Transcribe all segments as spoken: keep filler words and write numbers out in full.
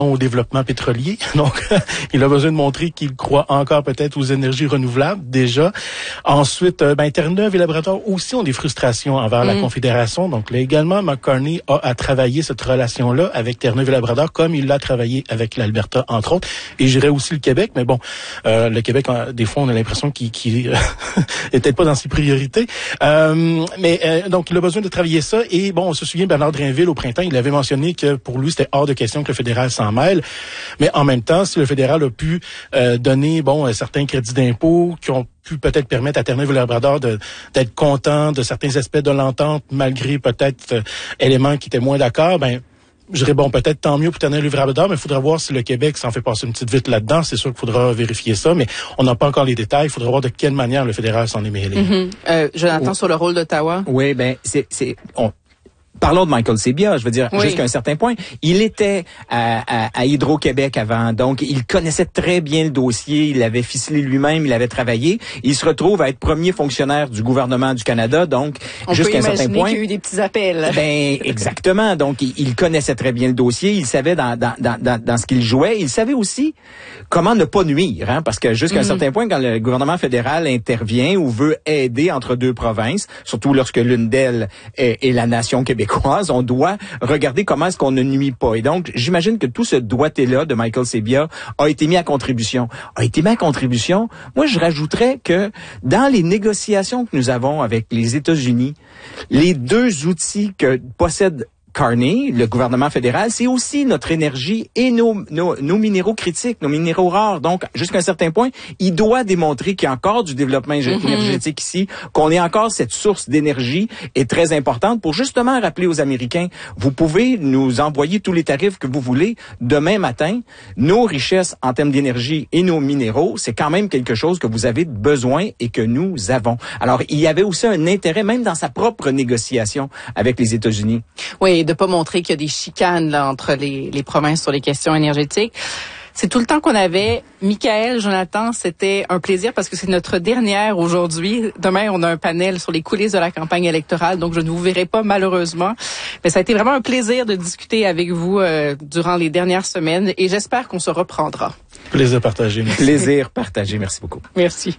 au développement pétrolier. Donc, il a besoin de montrer qu'il croit encore peut-être aux énergies renouvelables, déjà. Ensuite, ben, Terre-Neuve et Labrador aussi ont des frustrations envers mmh. la Confédération. Donc, là également, Mark Carney a à travailler cette relation-là avec Terre-Neuve et Labrador, comme il l'a travaillé avec l'Alberta, entre autres. Et je dirais aussi le Québec, mais bon, euh, le Québec, des fois, on a l'impression qu'il qu'il est peut-être pas dans ses priorités. Euh, mais euh, donc, il a besoin de travailler ça. Et bon, on se souvient, Bernard Drainville, au printemps, il avait mentionné que pour lui, c'était hors de question que le fédéral s'en mêle. Mais en même temps, si le fédéral a pu euh, donner bon euh, certains crédits d'impôt qui ont pu peut-être permettre à Terre-Neuve et Labrador de, d'être content de certains aspects de l'entente, malgré peut-être euh, éléments qui étaient moins d'accord, ben je dirais, bon, peut-être tant mieux pour Terre-Neuve et Labrador, mais il faudra voir si le Québec s'en fait passer une petite vite là-dedans. C'est sûr qu'il faudra vérifier ça, mais on n'a pas encore les détails. Il faudra voir de quelle manière le fédéral s'en est mêlé. Mm-hmm. Euh, Jonathan, oh. sur le rôle d'Ottawa? Oui, ben c'est... c'est on... Parlons de Michael Sebia, je veux dire, oui. jusqu'à un certain point. Il était à, à, à Hydro-Québec avant, donc il connaissait très bien le dossier, il l'avait ficelé lui-même, il avait travaillé. Il se retrouve à être premier fonctionnaire du gouvernement du Canada, donc on jusqu'à un certain point... qu'il y a eu des petits appels. Ben exactement, donc il, il connaissait très bien le dossier, il savait dans, dans, dans, dans ce qu'il jouait, il savait aussi comment ne pas nuire, hein, parce que jusqu'à mm-hmm. un certain point, quand le gouvernement fédéral intervient ou veut aider entre deux provinces, surtout lorsque l'une d'elles est, est la nation québécoise, on doit regarder comment est-ce qu'on ne nuit pas. Et donc, j'imagine que tout ce doigté-là de Michael Sebia a été mis à contribution. A été mis à contribution. Moi, je rajouterais que dans les négociations que nous avons avec les États-Unis, les deux outils que possède Carney, le gouvernement fédéral, c'est aussi notre énergie et nos, nos, nos minéraux critiques, nos minéraux rares. Donc, jusqu'à un certain point, il doit démontrer qu'il y a encore du développement mm-hmm. énergétique ici, qu'on ait encore cette source d'énergie est très importante pour justement rappeler aux Américains, vous pouvez nous envoyer tous les tarifs que vous voulez demain matin. Nos richesses en termes d'énergie et nos minéraux, c'est quand même quelque chose que vous avez besoin et que nous avons. Alors, il y avait aussi un intérêt, même dans sa propre négociation avec les États-Unis. Oui, de pas montrer qu'il y a des chicanes là, entre les, les provinces sur les questions énergétiques. C'est tout le temps qu'on avait. Michaël, Jonathan, c'était un plaisir parce que c'est notre dernière aujourd'hui. Demain, on a un panel sur les coulisses de la campagne électorale, donc je ne vous verrai pas malheureusement. Mais ça a été vraiment un plaisir de discuter avec vous euh, durant les dernières semaines et j'espère qu'on se reprendra. Plaisir partagé. Merci. Plaisir partagé. Merci beaucoup. Merci.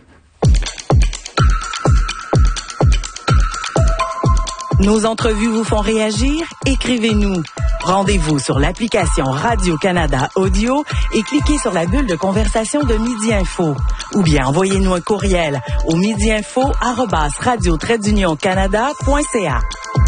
Nos entrevues vous font réagir? Écrivez-nous. Rendez-vous sur l'application Radio-Canada Audio et cliquez sur la bulle de conversation de Midi Info. Ou bien envoyez-nous un courriel au midiinfo arobase radio trait d'union canada point c a.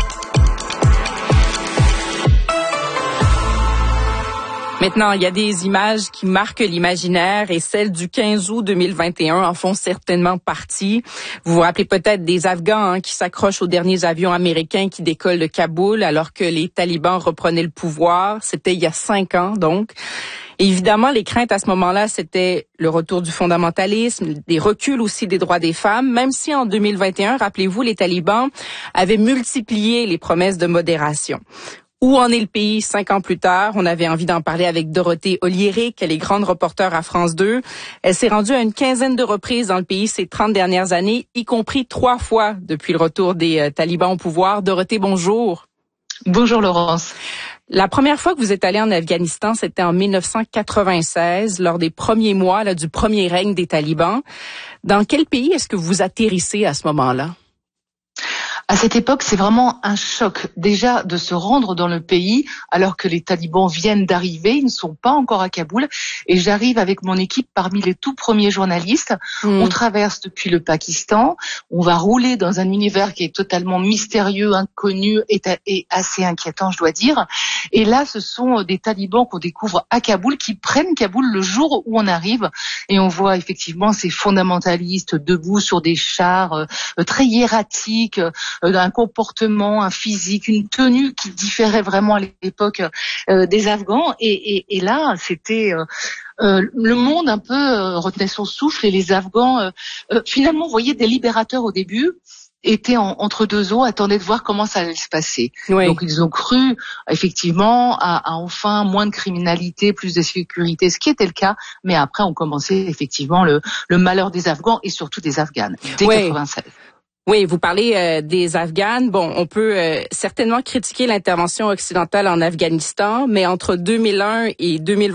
Maintenant, il y a des images qui marquent l'imaginaire et celles du quinze août deux mille vingt et un en font certainement partie. Vous vous rappelez peut-être des Afghans hein, qui s'accrochent aux derniers avions américains qui décollent de Kaboul alors que les talibans reprenaient le pouvoir. C'était il y a cinq ans donc. Et évidemment, les craintes à ce moment-là, c'était le retour du fondamentalisme, des reculs aussi des droits des femmes, même si en deux mille vingt et un, rappelez-vous, les talibans avaient multiplié les promesses de modération. Où en est le pays cinq ans plus tard? On avait envie d'en parler avec Dorothée Oliéric, elle est grande reporter à France deux. Elle s'est rendue à une quinzaine de reprises dans le pays ces trente dernières années, y compris trois fois depuis le retour des euh, talibans au pouvoir. Dorothée, bonjour. Bonjour Laurence. La première fois que vous êtes allée en Afghanistan, c'était en mille neuf cent quatre-vingt-seize, lors des premiers mois là, du premier règne des talibans. Dans quel pays est-ce que vous atterrissez à ce moment-là? À cette époque, c'est vraiment un choc déjà de se rendre dans le pays alors que les talibans viennent d'arriver, ils ne sont pas encore à Kaboul et j'arrive avec mon équipe parmi les tout premiers journalistes. Mmh. On traverse depuis le Pakistan, on va rouler dans un univers qui est totalement mystérieux, inconnu et, et assez inquiétant, je dois dire. Et là, ce sont des talibans qu'on découvre à Kaboul qui prennent Kaboul le jour où on arrive et on voit effectivement ces fondamentalistes debout sur des chars euh, très hiératiques, d'un comportement, un physique, une tenue qui différait vraiment à l'époque euh, des Afghans. Et, et, et là, c'était euh, euh, le monde un peu euh, retenait son souffle et les Afghans, euh, euh, finalement, vous voyez, des libérateurs au début, étaient en, entre deux eaux, attendaient de voir comment ça allait se passer. Oui. Donc ils ont cru effectivement à, à enfin moins de criminalité, plus de sécurité, ce qui était le cas. Mais après, on commençait effectivement le, le malheur des Afghans et surtout des Afghanes dès oui. quatre-vingt-seize. Oui, vous parlez euh, des Afghanes. Bon, on peut euh, certainement critiquer l'intervention occidentale en Afghanistan, mais entre deux mille un et deux mille